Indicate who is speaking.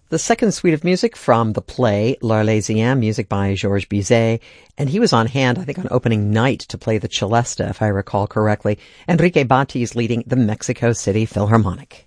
Speaker 1: The second suite of music from the play L'Arlésienne, music by Georges Bizet, and he was on hand, I think, on opening night to play the celesta, if I recall correctly. Enrique Bati is leading the Mexico City Philharmonic.